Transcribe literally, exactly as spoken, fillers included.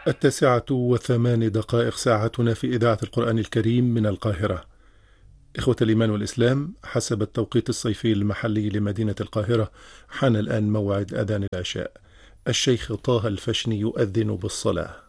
التاسعة وثمان دقائق ساعتنا في إذاعة القرآن الكريم من القاهرة. إخوة الإيمان والإسلام، حسب التوقيت الصيفي المحلي لمدينة القاهرة حان الآن موعد أذان العشاء. الشيخ طه الفشني يؤذن بالصلاة.